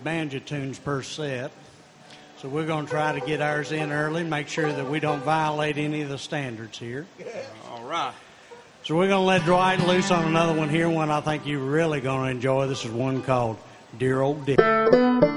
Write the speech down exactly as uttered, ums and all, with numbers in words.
banjo tunes per set. So we're going to try to get ours in early and make sure that we don't violate any of the standards here. All right. So we're going to let Dwight loose on another one here, one I think you're really going to enjoy. This is one called Dear Old Dick.